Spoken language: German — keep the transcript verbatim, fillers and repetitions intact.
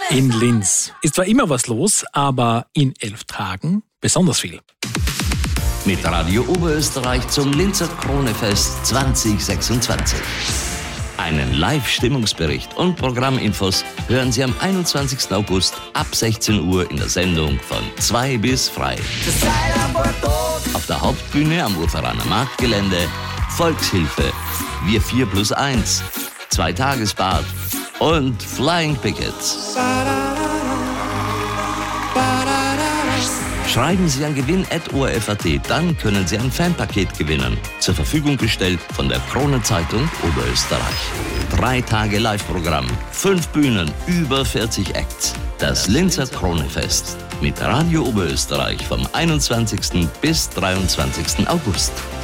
In Linz ist zwar immer was los, aber in elf Tagen besonders viel. Mit Radio Oberösterreich zum Linzer Kronefest zwanzig sechsundzwanzig. Einen Live-Stimmungsbericht und Programminfos hören Sie am einundzwanzigsten August ab sechzehn Uhr in der Sendung von zwei bis frei. Auf der Hauptbühne am Urferaner Marktgelände Volkshilfe, Wir vier plus eins, Zweitagesbad und Flying Pickets. Schreiben Sie an gewinn at o r f punkt a t, dann können Sie ein Fanpaket gewinnen. Zur Verfügung gestellt von der Kronenzeitung Oberösterreich. Drei Tage Live-Programm, fünf Bühnen, über vierzig Acts. Das Linzer Kronefest mit Radio Oberösterreich vom einundzwanzigsten bis dreiundzwanzigsten August.